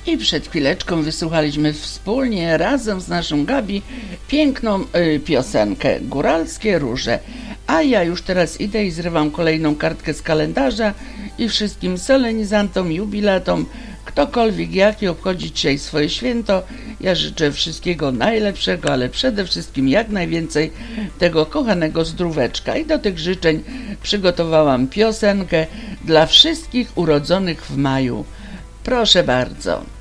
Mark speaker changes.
Speaker 1: I przed chwileczką wysłuchaliśmy wspólnie, razem z naszą Gabi, piękną piosenkę Góralskie Róże. A ja już teraz idę i zrywam kolejną kartkę z kalendarza i wszystkim solenizantom, jubilatom, ktokolwiek jaki obchodzi dzisiaj swoje święto, ja życzę wszystkiego najlepszego, ale przede wszystkim jak najwięcej tego kochanego zdróweczka. I do tych życzeń przygotowałam piosenkę dla wszystkich urodzonych w maju. Proszę bardzo.